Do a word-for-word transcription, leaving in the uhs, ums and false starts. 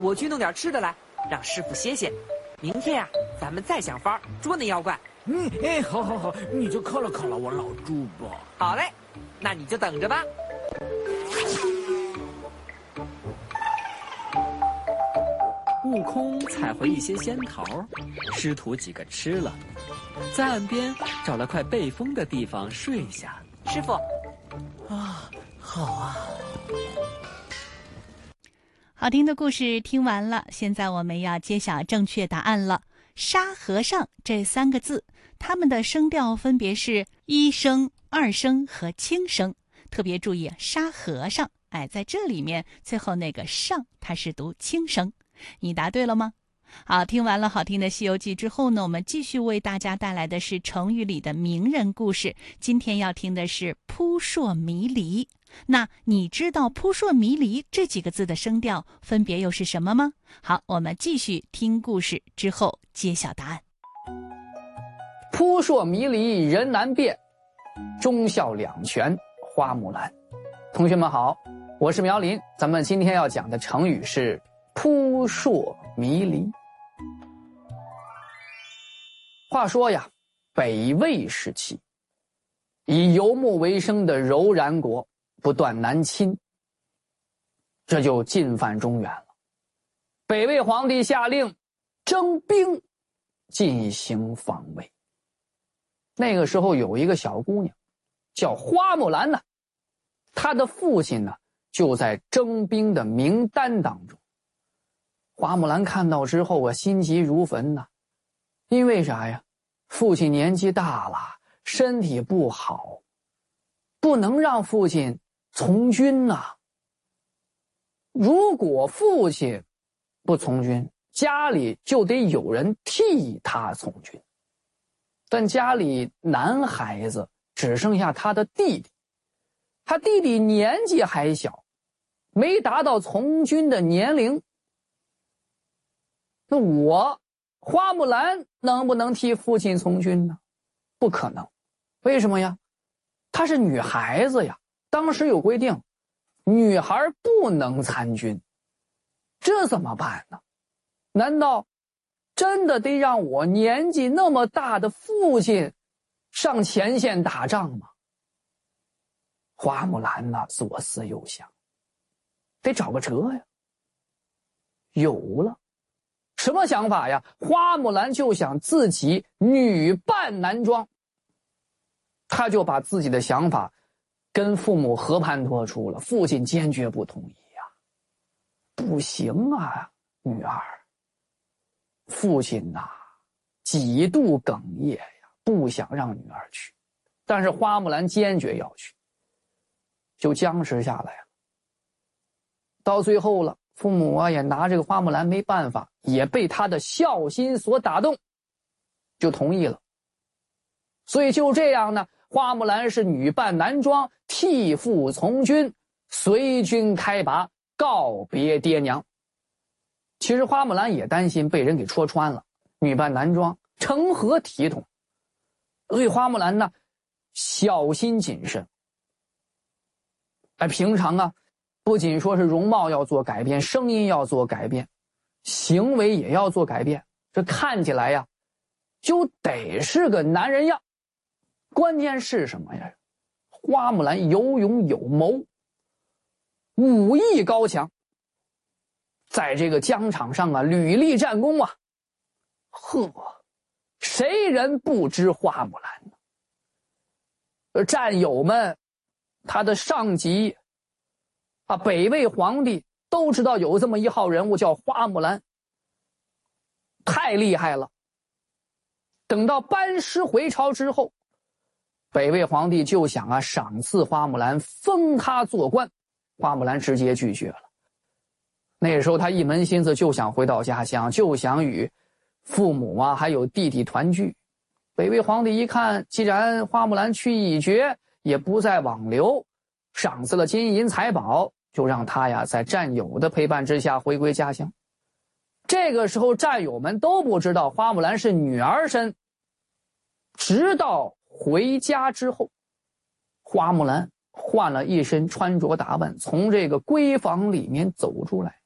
我去弄点吃的来，让师傅歇歇。明天呀、啊，咱们再想法捉那妖怪。 嗯，哎，好好好，你就犒劳犒劳我老猪吧。 好嘞，那你就等着吧。 悟空采回一些仙桃，师徒几个吃了，在岸边找了块背风的地方睡下。 师傅， 啊，好啊。 好听的故事听完了，现在我们要揭晓正确答案了。沙和尚这三个字，它们的声调分别是一声、二声和轻声。特别注意沙和尚，哎，在这里面最后那个上它是读轻声。你答对了吗？好，听完了好听的《西游记》之后呢，我们继续为大家带来的是成语里的名人故事。今天要听的是扑朔迷离。那你知道扑朔迷离这几个字的声调分别又是什么吗？好，我们继续听故事之后揭晓答案。 扑朔迷离人难辨，忠孝两全花木兰。同学们好，我是苗林，咱们今天要讲的成语是扑朔迷离。话说呀，北魏时期，以游牧为生的柔然国不断南侵，这就进犯中原了。北魏皇帝下令征兵进行防卫。那个时候有一个小姑娘叫花木兰呢，她的父亲呢就在征兵的名单当中。花木兰看到之后啊，心急如焚呐、啊，因为啥呀？父亲年纪大了，身体不好，不能让父亲从军呐、啊。如果父亲不从军，家里就得有人替他从军。但家里男孩子只剩下他的弟弟，他弟弟年纪还小，没达到从军的年龄。那我花木兰能不能替父亲从军呢？不可能。为什么呀？她是女孩子呀，当时有规定，女孩不能参军。这怎么办呢？难道真的得让我年纪那么大的父亲上前线打仗吗？花木兰呢，左思右想，得找个辙呀。有了。什么想法呀？花木兰就想自己女扮男装，她就把自己的想法跟父母和盘托出了，父亲坚决不同意呀。不行啊，女儿。父亲呐，几度哽咽呀，不想让女儿去，但是花木兰坚决要去，就僵持下来了。到最后了，父母啊也拿这个花木兰没办法，也被她的孝心所打动，就同意了。所以就这样呢，花木兰是女扮男装，替父从军，随军开拔，告别爹娘。其实花木兰也担心被人给戳穿了，女扮男装成何体统？所以花木兰呢，小心谨慎。哎，平常啊，不仅说是容貌要做改变，声音要做改变，行为也要做改变。这看起来呀，就得是个男人样。关键是什么呀？花木兰有勇有谋，武艺高强。在这个疆场上啊，屡立战功啊，呵，谁人不知花木兰呢？而战友们，他的上级啊，北魏皇帝都知道有这么一号人物叫花木兰，太厉害了。等到班师回朝之后，北魏皇帝就想啊，赏赐花木兰，封他做官，花木兰直接拒绝了。那时候他一门心思就想回到家乡，就想与父母啊还有弟弟团聚。北魏皇帝一看，既然花木兰去意已决，也不再挽留，赏赐了金银财宝，就让他呀在战友的陪伴之下回归家乡。这个时候战友们都不知道花木兰是女儿身，直到回家之后，花木兰换了一身穿着打扮，从这个闺房里面走出来。